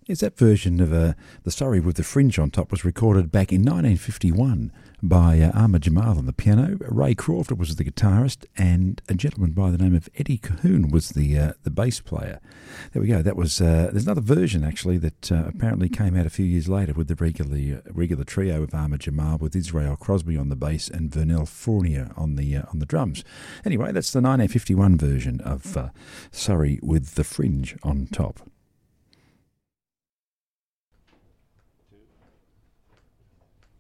Yes, that version of the Surrey with the Fringe on top was recorded back in 1951 by Ahmad Jamal on the piano. Ray Crawford was the guitarist, and a gentleman by the name of Eddie Cahoon was the bass player. There we go. That was there's another version actually that apparently came out a few years later with the regular trio of Ahmad Jamal with Israel Crosby on the bass and Vernel Fournier on the drums. Anyway, that's the 1951 version of Surrey with the Fringe on top.